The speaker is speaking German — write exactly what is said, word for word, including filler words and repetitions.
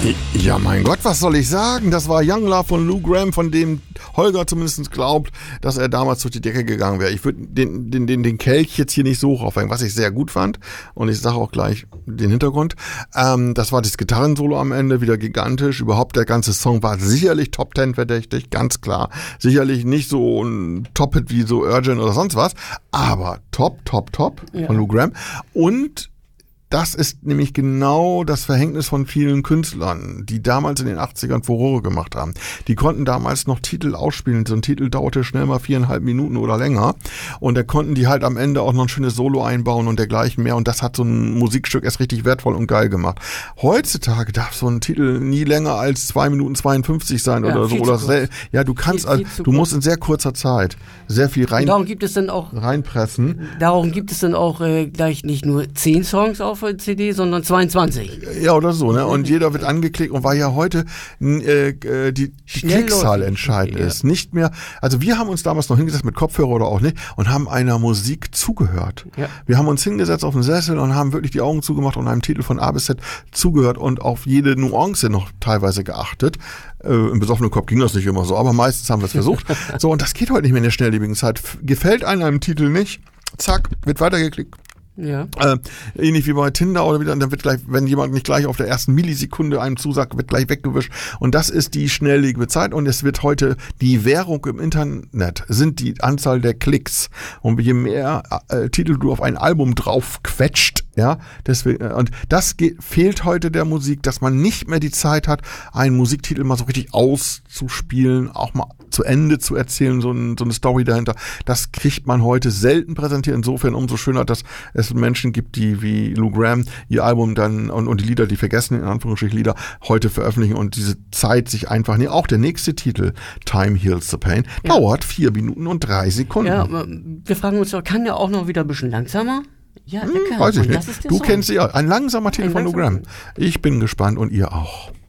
Ja, mein Gott, was soll ich sagen? Das war Young Love von Lou Gramm, von dem Holger zumindest glaubt, dass er damals durch die Decke gegangen wäre. Ich würde den, den, den, den Kelch jetzt hier nicht so hoch aufhängen, was ich sehr gut fand. Und ich sage auch gleich den Hintergrund. Ähm, das war das Gitarrensolo am Ende, wieder gigantisch. Überhaupt der ganze Song war sicherlich Top Ten verdächtig, ganz klar. Sicherlich nicht so ein Top-Hit wie so Urgent oder sonst was, aber top, top, top ja. von Lou Gramm. Und das ist nämlich genau das Verhängnis von vielen Künstlern, die damals in den achtzigern Furore gemacht haben. Die konnten damals noch Titel ausspielen. So ein Titel dauerte schnell mal viereinhalb Minuten oder länger. Und da konnten die halt am Ende auch noch ein schönes Solo einbauen und dergleichen mehr. Und das hat so ein Musikstück erst richtig wertvoll und geil gemacht. Heutzutage darf so ein Titel nie länger als zwei Minuten zweiundfünfzig sein ja, oder so. Oder sehr, ja, du kannst, viel, viel also, du musst in sehr kurzer Zeit sehr viel rein, darum gibt es dann auch, reinpressen. Darum gibt es dann auch äh, gleich nicht nur zehn Songs auf C D, sondern zweiundzwanzig. Ja, oder so, ne? Und jeder wird angeklickt und weil ja heute äh, die, die Klickzahl entscheidend ja. ist. Nicht mehr, also wir haben uns damals noch hingesetzt mit Kopfhörer oder auch nicht und haben einer Musik zugehört. Ja. Wir haben uns hingesetzt auf den Sessel und haben wirklich die Augen zugemacht und einem Titel von A bis Z zugehört und auf jede Nuance noch teilweise geachtet. Äh, Im besoffenen Kopf ging das nicht immer so, aber meistens haben wir es versucht. So, und das geht heute nicht mehr in der schnelllebigen Zeit. Gefällt einem einem Titel nicht, zack, wird weitergeklickt. Ja. Äh, ähnlich wie bei Tinder oder wieder, dann wird gleich, wenn jemand nicht gleich auf der ersten Millisekunde einem zusagt, wird gleich weggewischt. Und das ist die schnelllebige Zeit und es wird heute die Währung im Internet, sind die Anzahl der Klicks. Und je mehr äh, Titel du auf ein Album drauf quetscht, ja, deswegen, und das geht, fehlt heute der Musik, dass man nicht mehr die Zeit hat, einen Musiktitel mal so richtig auszuspielen, auch mal zu Ende zu erzählen, so, ein, so eine Story dahinter. Das kriegt man heute selten präsentiert. Insofern umso schöner, dass es Menschen gibt, die wie Lou Gramm ihr Album dann und, und die Lieder, die vergessen, in Anführungsstrichen Lieder, heute veröffentlichen und diese Zeit sich einfach nehmen. Auch der nächste Titel, Time Heals the Pain, ja. dauert vier Minuten und drei Sekunden. Ja, wir fragen uns, kann der auch noch wieder ein bisschen langsamer? Ja, der hm, kann. Weiß ich und nicht. Du Song. Kennst sie ja. Ein langsamer Titel ein von Lou Gramm. Ich bin gespannt und ihr auch.